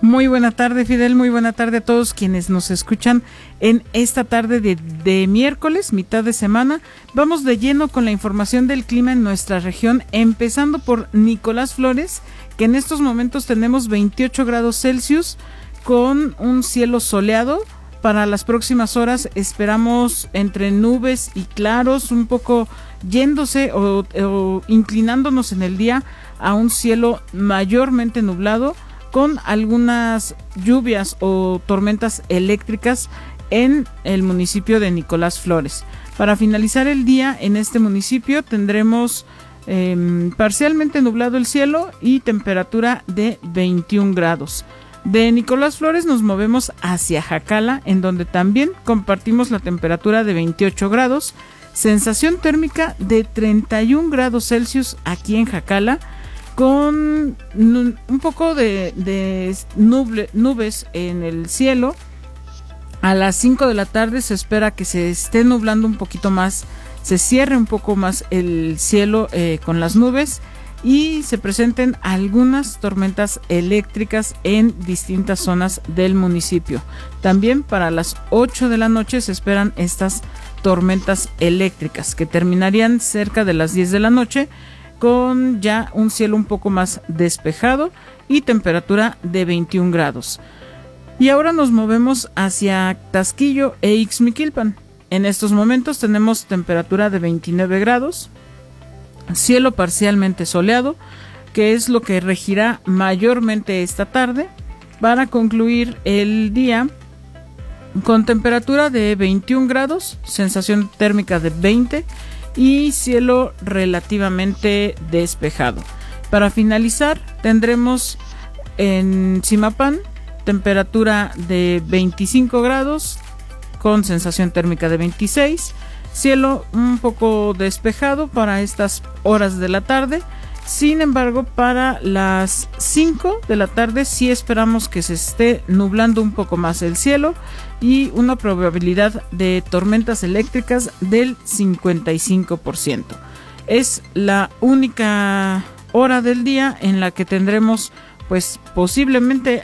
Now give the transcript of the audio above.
Muy buena tarde, Fidel, muy buena tarde a todos quienes nos escuchan en esta tarde de miércoles, mitad de semana. Vamos de lleno con la información del clima en nuestra región, empezando por Nicolás Flores, que en estos momentos tenemos 28 grados Celsius con un cielo soleado. Para las próximas horas esperamos entre nubes y claros, un poco yéndose o inclinándonos en el día a un cielo mayormente nublado, con algunas lluvias o tormentas eléctricas en el municipio de Nicolás Flores. Para finalizar el día en este municipio tendremos parcialmente nublado el cielo y temperatura de 21 grados. De Nicolás Flores nos movemos hacia Jacala, en donde también compartimos la temperatura de 28 grados, sensación térmica de 31 grados Celsius aquí en Jacala, con un poco de nubes en el cielo. A las 5 de la tarde se espera que se esté nublando un poquito más, se cierre un poco más el cielo con las nubes y se presenten algunas tormentas eléctricas en distintas zonas del municipio. También para las 8 de la noche se esperan estas tormentas eléctricas que terminarían cerca de las 10 de la noche, con ya un cielo un poco más despejado y temperatura de 21 grados. Y ahora nos movemos hacia Taxquillo e Ixmiquilpan. En estos momentos tenemos temperatura de 29 grados, cielo parcialmente soleado, que es lo que regirá mayormente esta tarde, para concluir el día con temperatura de 21 grados, sensación térmica de 20 y cielo relativamente despejado. Para finalizar tendremos en Zimapán temperatura de 25 grados con sensación térmica de 26, cielo un poco despejado para estas horas de la tarde. Sin embargo, para las 5 de la tarde sí esperamos que se esté nublando un poco más el cielo y una probabilidad de tormentas eléctricas del 55%. Es la única hora del día en la que tendremos pues posiblemente